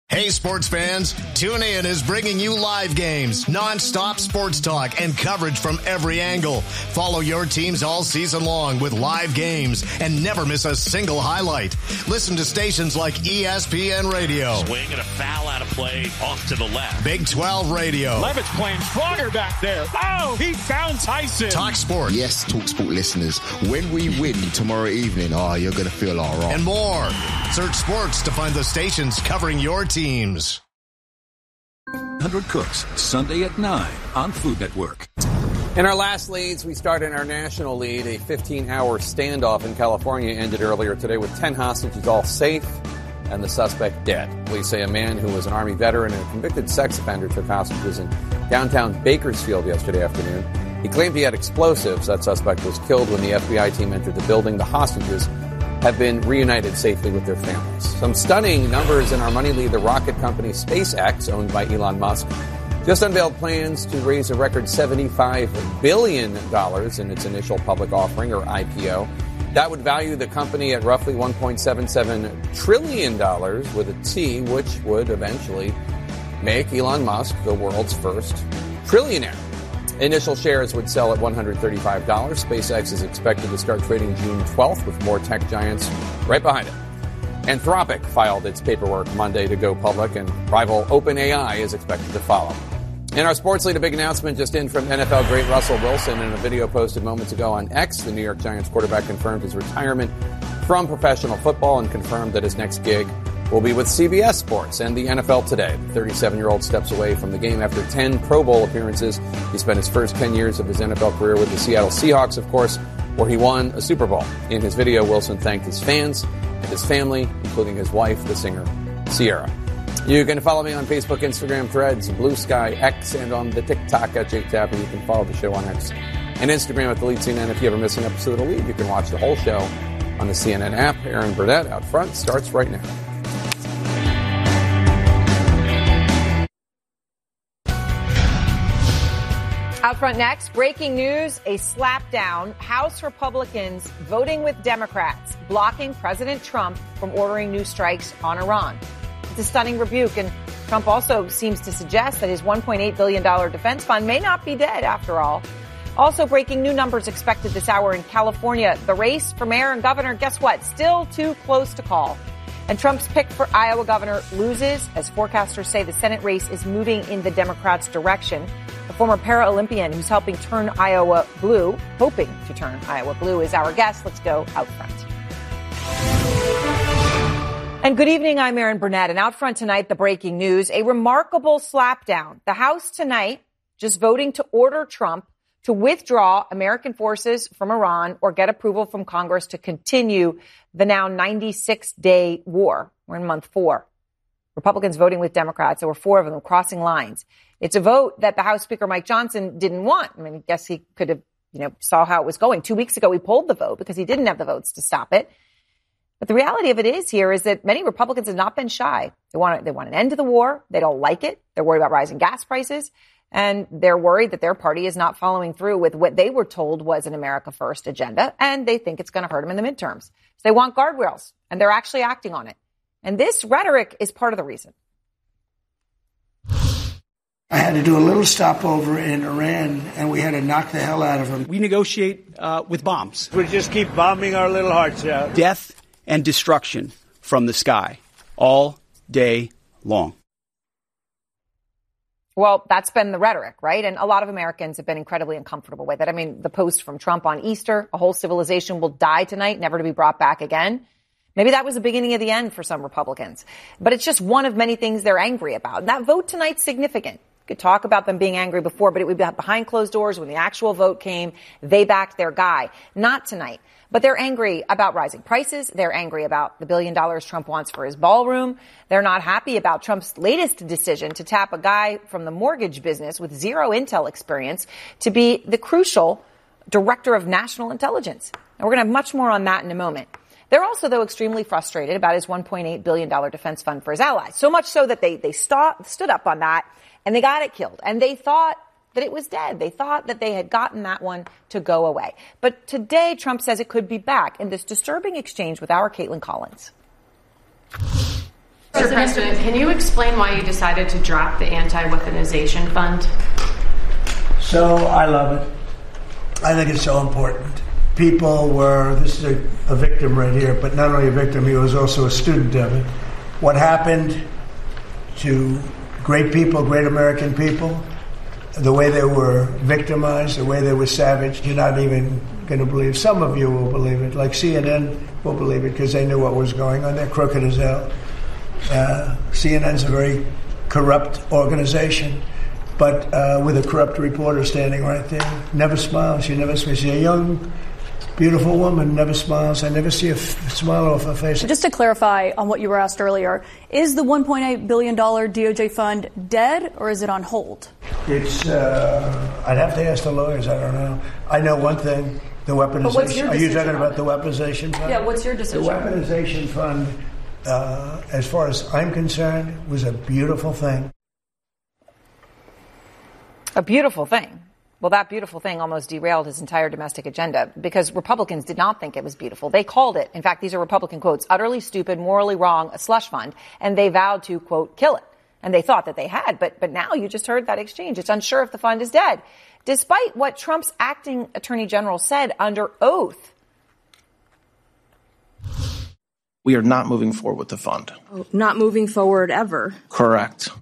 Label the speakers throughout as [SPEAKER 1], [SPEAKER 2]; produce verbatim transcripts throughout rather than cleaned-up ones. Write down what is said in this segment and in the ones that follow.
[SPEAKER 1] Hey, sports fans, TuneIn is bringing you live games, nonstop sports talk, and coverage from every angle. Follow your teams all season long with live games and never miss a single highlight. Listen to stations like E S P N Radio.
[SPEAKER 2] Swing and a foul out of play off to the left.
[SPEAKER 1] Big twelve Radio.
[SPEAKER 3] Levitt's playing stronger back there. Oh, he found Tyson.
[SPEAKER 1] Talk Sport.
[SPEAKER 4] Yes, Talk Sport listeners, when we win tomorrow evening, oh, you're going to feel all right.
[SPEAKER 1] And more. Search sports to find the stations covering your team. Teams.
[SPEAKER 5] one hundred Cooks, Sunday at nine on Food Network.
[SPEAKER 6] In our last leads, we start in our national lead. A fifteen-hour standoff in California ended earlier today with ten hostages all safe and the suspect dead. Police say a man who was an Army veteran and a convicted sex offender took hostages in downtown Bakersfield yesterday afternoon. He claimed he had explosives. That suspect was killed when the F B I team entered the building. The hostages have been reunited safely with their families. Some stunning numbers in our money lead. The rocket company SpaceX, owned by Elon Musk, just unveiled plans to raise a record seventy-five billion dollars in its initial public offering, or I P O. That would value the company at roughly one point seven seven trillion dollars with a T, which would eventually make Elon Musk the world's first trillionaire. Initial shares would sell at one hundred thirty-five dollars. SpaceX is expected to start trading June twelfth, with more tech giants right behind it. Anthropic filed its paperwork Monday to go public, and rival OpenAI is expected to follow. In our sports lead, a big announcement just in from N F L great Russell Wilson. In a video posted moments ago on X, the New York Giants quarterback confirmed his retirement from professional football and confirmed that his next gig will be with C B S Sports and the N F L Today. The thirty-seven-year-old steps away from the game after ten Pro Bowl appearances. He spent his first ten years of his N F L career with the Seattle Seahawks, of course, where he won a Super Bowl. In his video, Wilson thanked his fans and his family, including his wife, the singer Sierra. You can follow me on Facebook, Instagram, Threads, Blue Sky, X, and on the TikTok at Jake Tapper. You can follow the show on X and Instagram at The Lead C N N. If you ever miss an episode of The Lead, you can watch the whole show on the C N N app. Aaron Burdett out front starts right now.
[SPEAKER 7] Out front next, breaking news, a slapdown. House Republicans voting with Democrats, blocking President Trump from ordering new strikes on Iran. It's a stunning rebuke, and Trump also seems to suggest that his one point eight billion dollars defense fund may not be dead after all. Also breaking new numbers expected this hour in California. The race for mayor and governor, guess what? Still too close to call. And Trump's pick for Iowa governor loses, as forecasters say the Senate race is moving in the Democrats' direction. The former para-Olympian who's helping turn Iowa blue, hoping to turn Iowa blue, is our guest. Let's go out front. And good evening, I'm Aaron Burnett. And out front tonight, the breaking news, a remarkable slapdown. The House tonight just voting to order Trump to withdraw American forces from Iran or get approval from Congress to continue the now ninety-six day war. We're in month four. Republicans voting with Democrats. There were four of them crossing lines. It's a vote that the House Speaker Mike Johnson didn't want. I mean, I guess he could have, you know, saw how it was going. Two weeks ago, he pulled the vote because he didn't have the votes to stop it. But the reality of it is here is that many Republicans have not been shy. They want, they want an end to the war. They don't like it. They're worried about rising gas prices. And they're worried that their party is not following through with what they were told was an America First agenda. And they think it's going to hurt them in the midterms. So they want guardrails, and they're actually acting on it. And this rhetoric is part of the reason.
[SPEAKER 8] I had to do a little stopover in Iran, and we had to knock the hell out of them.
[SPEAKER 9] We negotiate uh, with bombs.
[SPEAKER 10] We just keep bombing our little hearts out.
[SPEAKER 9] Death and destruction from the sky all day long.
[SPEAKER 7] Well, that's been the rhetoric, right? And a lot of Americans have been incredibly uncomfortable with it. I mean, the post from Trump on Easter, a whole civilization will die tonight, never to be brought back again. Maybe that was the beginning of the end for some Republicans. But it's just one of many things they're angry about. And that vote tonight's significant. You could talk about them being angry before, but it would be behind closed doors. When the actual vote came, they backed their guy. Not tonight. But they're angry about rising prices. They're angry about the billion dollars Trump wants for his ballroom. They're not happy about Trump's latest decision to tap a guy from the mortgage business with zero intel experience to be the crucial director of national intelligence. And we're going to have much more on that in a moment. They're also, though, extremely frustrated about his one point eight billion dollars defense fund for his allies. So much so that they, they st- stood up on that and they got it killed. And they thought that it was dead. They thought that they had gotten that one to go away. But today, Trump says it could be back in this disturbing exchange with our Caitlin Collins.
[SPEAKER 8] I
[SPEAKER 11] Mister President, can you explain why you decided to drop the anti-weaponization fund?
[SPEAKER 8] So I love it. I think it's so important. People were, this is a, a victim right here, but not only a victim, he was also a student of it. What happened to great people, great American people, the way they were victimized, the way they were savaged, you're not even going to believe. Some of you will believe it, like C N N will believe it because they knew what was going on. They're crooked as hell. Uh, C N N's a very corrupt organization, but uh, with a corrupt reporter standing right there. Never smiles. She never smiles. She's a young, beautiful woman, never smiles. I never see a f- smile off her face.
[SPEAKER 12] Just to clarify on what you were asked earlier, is the one point eight billion dollars D O J fund dead or is it on hold?
[SPEAKER 8] It's, uh, I'd have to ask the lawyers. I don't know. I know one thing. The weaponization. Are you talking about the weaponization fund?
[SPEAKER 12] Yeah, what's your decision?
[SPEAKER 8] The weaponization fund, uh, as far as I'm concerned, was a beautiful thing.
[SPEAKER 7] A beautiful thing. Well, that beautiful thing almost derailed his entire domestic agenda because Republicans did not think it was beautiful. They called it, in fact, these are Republican quotes, utterly stupid, morally wrong, a slush fund, and they vowed to, quote, kill it. And they thought that they had, but but now you just heard that exchange. It's unsure if the fund is dead, despite what Trump's acting attorney general said under oath.
[SPEAKER 13] We are not moving forward with the fund.
[SPEAKER 14] Not moving forward ever.
[SPEAKER 13] Correct.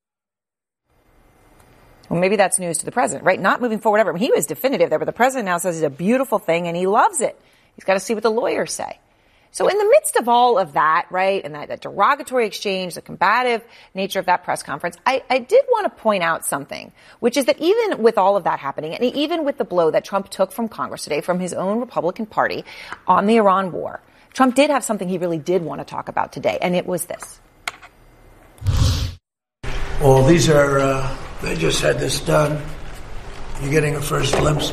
[SPEAKER 7] Well, maybe that's news to the president, right? Not moving forward ever. I mean, he was definitive there, but the president now says it's a beautiful thing and he loves it. He's got to see what the lawyers say. So in the midst of all of that, right, and that, that derogatory exchange, the combative nature of that press conference, I, I did want to point out something, which is that even with all of that happening, and even with the blow that Trump took from Congress today, from his own Republican Party on the Iran war, Trump did have something he really did want to talk about today, and it was this.
[SPEAKER 8] Well, these are, uh, they just had this done. You're getting a first glimpse.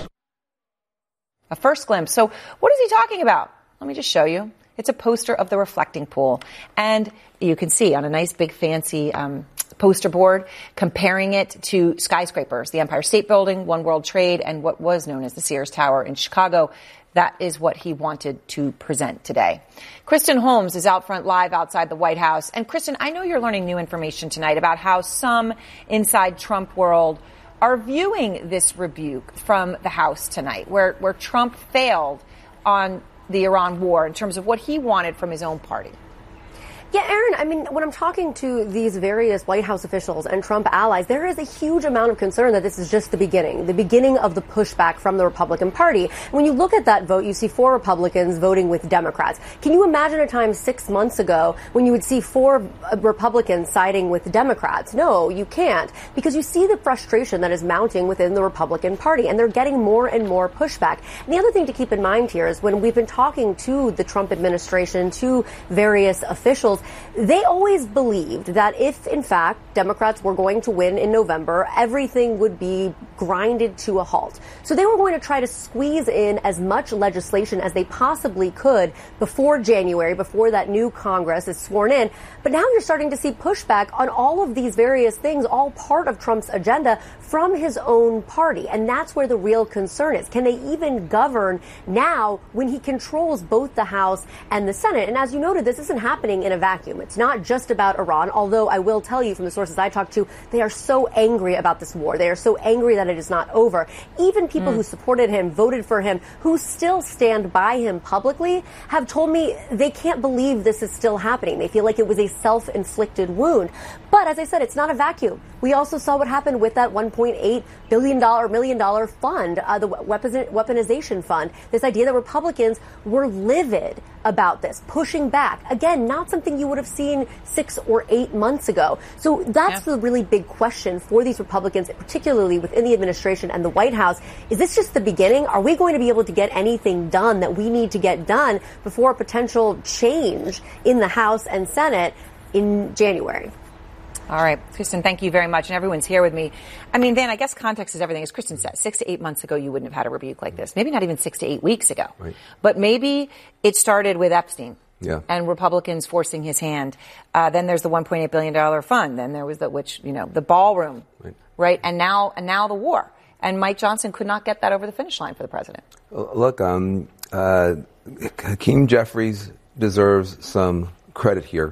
[SPEAKER 7] A first glimpse. So what is he talking about? Let me just show you. It's a poster of the reflecting pool. And you can see on a nice big fancy um, poster board, comparing it to skyscrapers, the Empire State Building, One World Trade, and what was known as the Sears Tower in Chicago. That is what he wanted to present today. Kristen Holmes is out front live outside the White House. And Kristen, I know you're learning new information tonight about how some inside Trump world are viewing this rebuke from the House tonight, where, where Trump failed on the Iran war in terms of what he wanted from his own party.
[SPEAKER 15] Yeah, Aaron, I mean, when I'm talking to these various White House officials and Trump allies, there is a huge amount of concern that this is just the beginning, the beginning of the pushback from the Republican Party. When you look at that vote, you see four Republicans voting with Democrats. Can you imagine a time six months ago when you would see four Republicans siding with Democrats? No, you can't, because you see the frustration that is mounting within the Republican Party, and they're getting more and more pushback. And the other thing to keep in mind here is when we've been talking to the Trump administration, to various officials, they always believed that if, in fact, Democrats were going to win in November, everything would be grinded to a halt. So they were going to try to squeeze in as much legislation as they possibly could before January, before that new Congress is sworn in. But now you're starting to see pushback on all of these various things, all part of Trump's agenda from his own party. And that's where the real concern is. Can they even govern now when he controls both the House and the Senate? And as you noted, this isn't happening in a vacuum. It's not just about Iran, although I will tell you from the sources I talked to, they are so angry about this war. They are so angry that it is not over. Even people mm. who supported him, voted for him, who still stand by him publicly, have told me they can't believe this is still happening. They feel like it was a self-inflicted wound. But as I said, it's not a vacuum. We also saw what happened with that one point eight billion dollars, million dollar fund, uh, the weaponization fund. This idea that Republicans were livid about this, pushing back. Again, not something you would have seen six or eight months ago. So that's yeah. the really big question for these Republicans, particularly within the administration and the White House. Is this just the beginning? Are we going to be able to get anything done that we need to get done before a potential change in the House and Senate in January?
[SPEAKER 7] All right, Kristen, thank you very much. And everyone's here with me. I mean, Dan, I guess context is everything. As Kristen said, six to eight months ago, you wouldn't have had a rebuke like this. Maybe not even six to eight weeks ago.
[SPEAKER 16] Right.
[SPEAKER 7] But maybe it started with Epstein.
[SPEAKER 16] Yeah.
[SPEAKER 7] And Republicans forcing his hand. Uh, then there's the one point eight billion dollars fund. Then there was the, which, you know, the ballroom.
[SPEAKER 16] Right.
[SPEAKER 7] Right. And now, and now the war. And Mike Johnson could not get that over the finish line for the president.
[SPEAKER 16] Look, um, uh, Hakeem Jeffries deserves some credit here.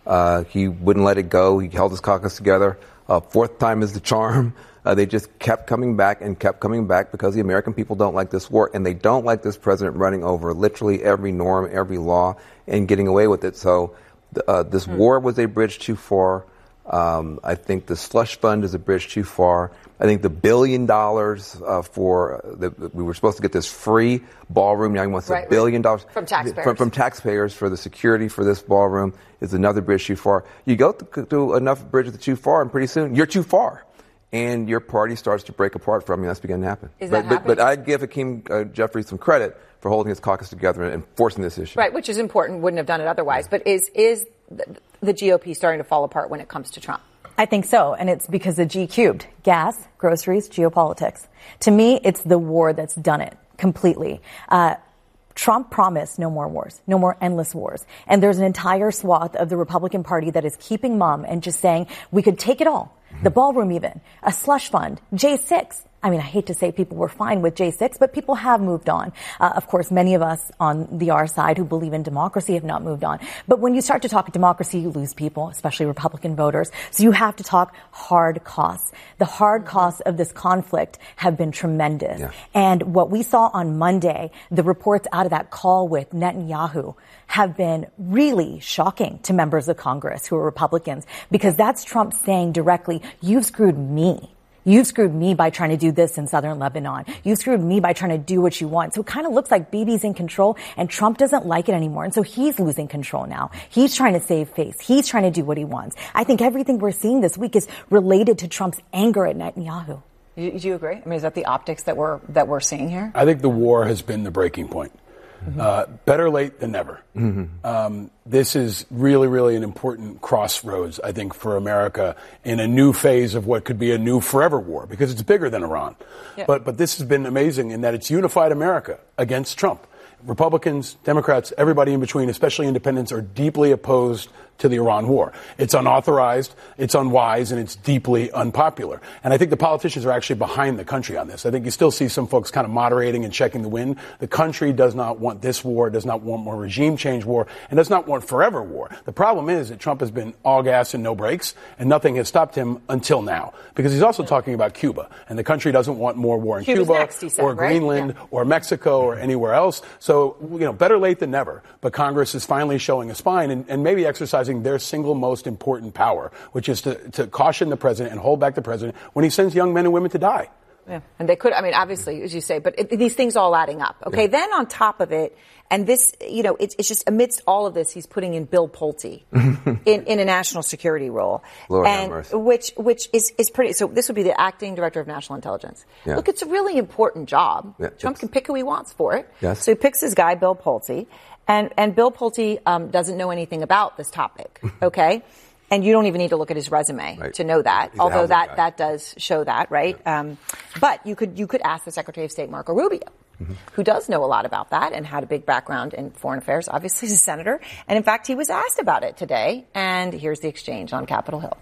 [SPEAKER 16] Uh, he wouldn't let it go. He held his caucus together. Uh, fourth time is the charm. Uh, they just kept coming back and kept coming back because the American people don't like this war, and they don't like this president running over literally every norm, every law, and getting away with it. So uh, this mm. war was a bridge too far. Um, I think the slush fund is a bridge too far. I think the billion dollars uh, for the, we were supposed to get this free ballroom. Now he wants right, a billion dollars
[SPEAKER 7] from taxpayers.
[SPEAKER 16] From, from taxpayers for the security for this ballroom is another bridge too far. You go through enough bridges too far, and pretty soon you're too far, and your party starts to break apart from you. That's beginning to happen.
[SPEAKER 7] Is
[SPEAKER 16] but,
[SPEAKER 7] that
[SPEAKER 16] but,
[SPEAKER 7] happening?
[SPEAKER 16] but I give Hakeem uh, Jeffries some credit for holding his caucus together and forcing this issue.
[SPEAKER 7] Right, which is important. Wouldn't have done it otherwise. Yeah. But is is the, the G O P starting to fall apart when it comes to Trump?
[SPEAKER 17] I think so, and it's because of G cubed. Gas, groceries, geopolitics. To me, it's the war that's done it completely. Uh, Trump promised no more wars, no more endless wars. And there's an entire swath of the Republican Party that is keeping mum and just saying we could take it all. The ballroom even, a slush fund, J six. I mean, I hate to say people were fine with J six, but people have moved on. Uh, of course, many of us on the R side who believe in democracy have not moved on. But when you start to talk democracy, you lose people, especially Republican voters. So you have to talk hard costs. The hard costs of this conflict have been tremendous. Yeah. And what we saw on Monday, the reports out of that call with Netanyahu, have been really shocking to members of Congress who are Republicans, because that's Trump saying directly, you've screwed me. You've screwed me by trying to do this in southern Lebanon. You've screwed me by trying to do what you want. So it kind of looks like Bibi's in control and Trump doesn't like it anymore. And so he's losing control now. He's trying to save face. He's trying to do what he wants. I think everything we're seeing this week is related to Trump's anger at Netanyahu.
[SPEAKER 7] Do you agree? I mean, is that the optics that we're, that we're seeing here?
[SPEAKER 18] I think the war has been the breaking point. Mm-hmm. Uh, better late than never. Mm-hmm. Um, this is really, really an important crossroads, I think, for America in a new phase of what could be a new forever war, because it's bigger than Iran. Yeah. But, but this has been amazing in that it's unified America against Trump. Republicans, Democrats, everybody in between, especially independents, are deeply opposed to the Iran war. It's unauthorized, it's unwise, and it's deeply unpopular. And I think the politicians are actually behind the country on this. I think you still see some folks kind of moderating and checking the wind. The country does not want this war, does not want more regime change war, and does not want forever war. The problem is that Trump has been all gas and no brakes, and nothing has stopped him until now. Because he's also talking about Cuba, and the country doesn't want more war in
[SPEAKER 7] Cuba's
[SPEAKER 18] Cuba
[SPEAKER 7] next, he said,
[SPEAKER 18] or
[SPEAKER 7] right?
[SPEAKER 18] Greenland
[SPEAKER 7] yeah.
[SPEAKER 18] or Mexico or anywhere else. So, you know, better late than never. But Congress is finally showing a spine and, and maybe exercising their single most important power, which is to, to caution the president and hold back the president when he sends young men and women to die.
[SPEAKER 7] Yeah. And they could, I mean, obviously, as you say, but it, these things all adding up. Okay. Yeah. Then on top of it, and this, you know, it's, it's just amidst all of this, he's putting in Bill Pulte in, in a national security role.
[SPEAKER 16] Lord
[SPEAKER 7] and
[SPEAKER 16] have mercy.
[SPEAKER 7] which, which is, is pretty, so this would be the acting director of national intelligence. Yeah. Look, it's a really important job. Yeah, Trump can pick who he wants for it.
[SPEAKER 16] Yes.
[SPEAKER 7] So he picks his guy, Bill Pulte, and, and Bill Pulte, um, doesn't know anything about this topic. Okay. And you don't even need to look at his resume right. to know that,
[SPEAKER 16] He's
[SPEAKER 7] although that,
[SPEAKER 16] guy.
[SPEAKER 7] that does show that, right?
[SPEAKER 16] Yeah.
[SPEAKER 7] Um, but you could, you could ask the Secretary of State, Marco Rubio, mm-hmm. who does know a lot about that and had a big background in foreign affairs, obviously as a senator. And in fact, he was asked about it today. And here's the exchange on Capitol Hill.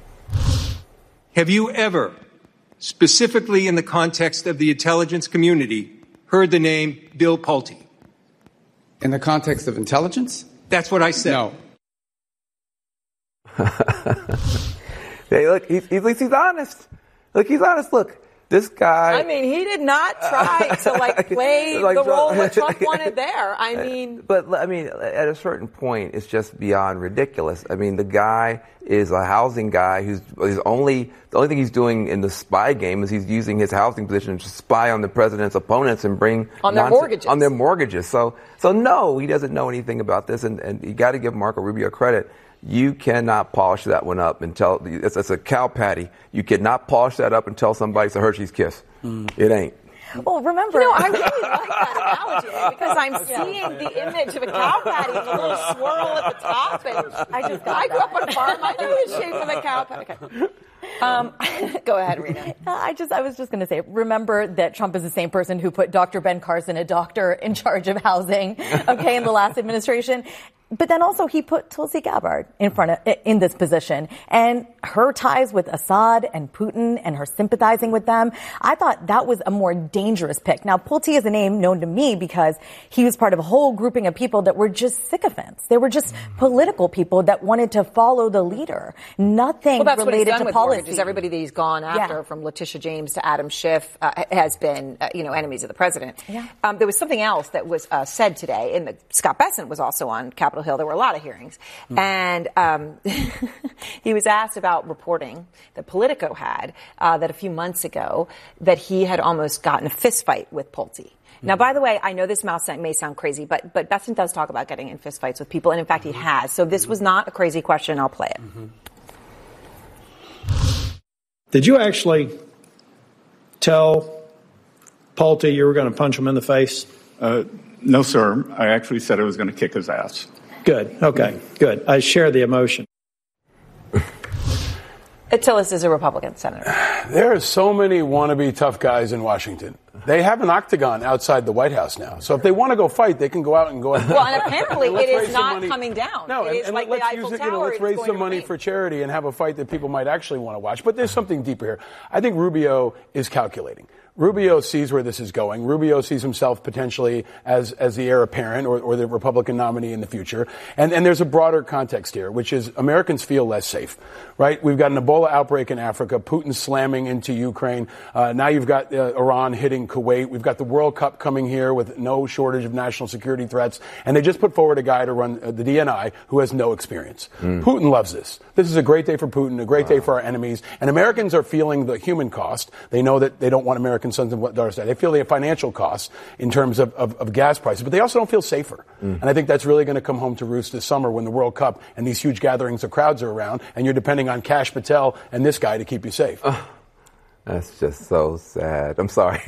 [SPEAKER 19] Have you ever, specifically in the context of the intelligence community, heard the name Bill Pulte?
[SPEAKER 20] In the context of intelligence?
[SPEAKER 19] That's what I said.
[SPEAKER 20] No.
[SPEAKER 16] Hey, look, he's, he's, he's honest. Look, he's honest. Look, this guy.
[SPEAKER 7] I mean, he did not try to like play
[SPEAKER 16] like,
[SPEAKER 7] the role that Trump wanted there. I mean,
[SPEAKER 16] but I mean, at a certain point, it's just beyond ridiculous. I mean, the guy is a housing guy who's, who's only the only thing he's doing in the spy game is he's using his housing position to spy on the president's opponents and bring
[SPEAKER 7] on their
[SPEAKER 16] nonsense,
[SPEAKER 7] mortgages.
[SPEAKER 16] On their mortgages. So, so no, he doesn't know anything about this, and, and you got to give Marco Rubio credit. You cannot polish that one up and tell, it's, it's a cow patty. You cannot polish that up and tell somebody it's a Hershey's Kiss. Mm. It ain't.
[SPEAKER 17] Well, remember.
[SPEAKER 7] You know, I really like that analogy because I'm seeing the image of a cow patty with a little swirl at the top. And I just, I grew up on a farm. I know the shape of a cow patty. Okay. Um, go ahead, Rita.
[SPEAKER 17] I just, I was just going to say, remember that Trump is the same person who put Doctor Ben Carson, a doctor, in charge of housing, okay, in the last administration. But then also he put Tulsi Gabbard in front of, in this position, and her ties with Assad and Putin and her sympathizing with them. I thought that was a more dangerous pick. Now, Pulte is a name known to me because he was part of a whole grouping of people that were just sycophants. They were just political people that wanted to follow the leader. Nothing
[SPEAKER 7] well, that's
[SPEAKER 17] related
[SPEAKER 7] what he's done
[SPEAKER 17] to
[SPEAKER 7] with
[SPEAKER 17] policy.
[SPEAKER 7] Mortgage, is everybody that he's gone after, yeah. from Letitia James to Adam Schiff, uh, has been, uh, you know, enemies of the president.
[SPEAKER 17] Yeah.
[SPEAKER 7] Um, there was something else that was uh, said today, and Scott Bessent was also on Capitol Hill. There were a lot of hearings. Mm. And um, he was asked about reporting that Politico had uh, that a few months ago that he had almost gotten a fist fight with Pulte. Mm. Now, by the way, I know this may sound crazy, but but Bessent does talk about getting in fist fights with people, and in fact, he has. So this was not a crazy question. I'll play it.
[SPEAKER 21] Mm-hmm. Did you actually tell Pulte you were going to punch him in the face?
[SPEAKER 22] Uh, no, sir. I actually said I was going to kick his ass.
[SPEAKER 21] Good. Okay. Good. I share the emotion.
[SPEAKER 7] Tillis is a Republican senator.
[SPEAKER 18] There are so many wannabe tough guys in Washington. They have an octagon outside the White House now. So if they want to go fight, they can go out and go.
[SPEAKER 7] Well, and apparently it is not coming down.
[SPEAKER 18] No,
[SPEAKER 7] it
[SPEAKER 18] and,
[SPEAKER 7] is
[SPEAKER 18] and
[SPEAKER 7] like
[SPEAKER 18] let's
[SPEAKER 7] the Eiffel
[SPEAKER 18] use it,
[SPEAKER 7] Tower.
[SPEAKER 18] you know, let's raise some money
[SPEAKER 7] remain.
[SPEAKER 18] for charity and have a fight that people might actually want to watch. But there's something deeper here. I think Rubio is calculating. Rubio sees where this is going. Rubio sees himself potentially as, as the heir apparent or, or the Republican nominee in the future. And, and there's a broader context here, which is Americans feel less safe, right? We've got an Ebola outbreak in Africa, Putin slamming into Ukraine. Uh, now you've got uh, Iran hitting Kuwait. We've got the World Cup coming here with no shortage of national security threats. And they just put forward a guy to run uh, the D N I who has no experience. Mm. Putin loves this. This is a great day for Putin, a great wow. day for our enemies. And Americans are feeling the human cost. They know that they don't want American sons and daughters to die. They feel the financial costs in terms of, of, of gas prices, but they also don't feel safer. Mm. And I think that's really going to come home to roost this summer when the World Cup and these huge gatherings of crowds are around, and you're depending on Kash Patel and this guy to keep you safe.
[SPEAKER 16] Uh, that's just so sad. I'm sorry.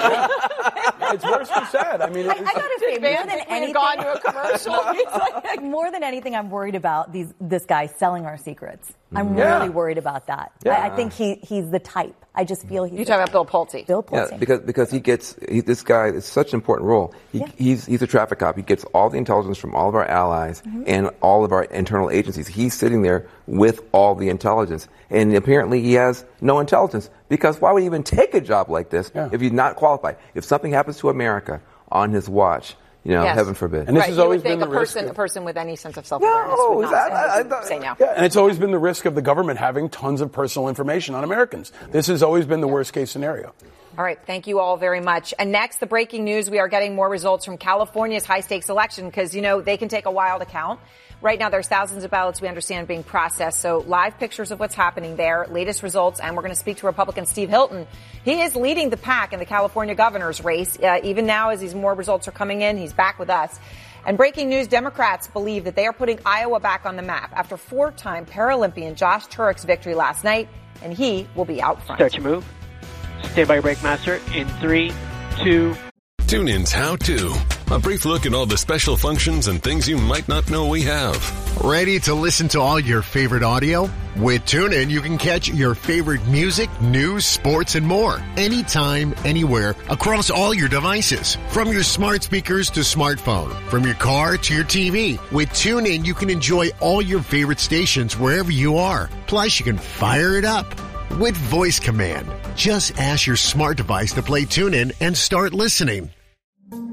[SPEAKER 18] It's worse than sad. I mean,
[SPEAKER 17] I, I gotta say, more than anything,
[SPEAKER 7] gone to a commercial.
[SPEAKER 17] like, more than anything, I'm worried about these this guy selling our secrets. I'm
[SPEAKER 16] yeah.
[SPEAKER 17] really worried about that.
[SPEAKER 16] Yeah.
[SPEAKER 17] I, I think he he's the type. I just feel he's.
[SPEAKER 7] You talking about Bill Pulte?
[SPEAKER 17] Bill Pulte.
[SPEAKER 16] Yeah, because because he gets he, this guy is such an important role. He, yeah. He's he's a traffic cop. He gets all the intelligence from all of our allies mm-hmm. and all of our internal agencies. He's sitting there with all the intelligence, and apparently he has no intelligence. Because why would he even take a job like this yeah. if he's not qualified? If something happens to America on his watch, you know,
[SPEAKER 7] yes.
[SPEAKER 16] heaven forbid.
[SPEAKER 18] And this
[SPEAKER 7] right.
[SPEAKER 18] has
[SPEAKER 7] you
[SPEAKER 18] always
[SPEAKER 7] would think
[SPEAKER 18] been the
[SPEAKER 7] a person,
[SPEAKER 18] risk.
[SPEAKER 7] Of, a person with any sense of self-awareness
[SPEAKER 16] no,
[SPEAKER 7] would not
[SPEAKER 16] that,
[SPEAKER 7] say,
[SPEAKER 16] I, I,
[SPEAKER 7] say no.
[SPEAKER 18] Yeah, and it's always been the risk of the government having tons of personal information on Americans. This has always been the worst case scenario.
[SPEAKER 7] All right. Thank you all very much. And next, the breaking news. We are getting more results from California's high-stakes election because, you know, they can take a while to count. Right now, there's thousands of ballots, we understand, being processed. So live pictures of what's happening there, latest results, and we're going to speak to Republican Steve Hilton. He is leading the pack in the California governor's race. Uh, even now, as these more results are coming in, he's back with us. And breaking news, Democrats believe that they are putting Iowa back on the map after four-time Paralympian Josh Turek's victory last night, and he will be out front.
[SPEAKER 23] Start your move. Stay by your brake master in three, two.
[SPEAKER 24] TuneIn's How To. A brief look at all the special functions and things you might not know we have.
[SPEAKER 1] Ready to listen to all your favorite audio? With TuneIn, you can catch your favorite music, news, sports, and more. Anytime, anywhere, across all your devices. From your smart speakers to smartphone. From your car to your T V. With TuneIn, you can enjoy all your favorite stations wherever you are. Plus, you can fire it up with voice command. Just ask your smart device to play TuneIn and start listening.